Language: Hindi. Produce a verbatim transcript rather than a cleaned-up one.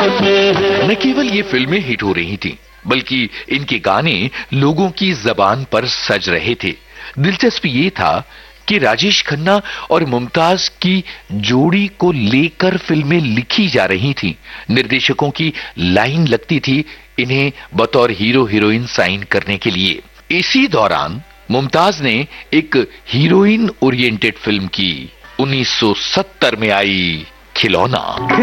न केवल ये फिल्में हिट हो रही थीं, बल्कि इनके गाने लोगों की जबान पर सज रहे थे। दिलचस्प ये था कि राजेश खन्ना और मुमताज की जोड़ी को लेकर फिल्में लिखी जा रही थीं। निर्देशकों की लाइन लगती थी इन्हें बतौर हीरो हीरोइन साइन करने के लिए। इसी दौरान मुमताज ने एक हीरोइन ओरिएंटेड फिल्म की। उन्नीस सौ सत्तर में आई खिलौना।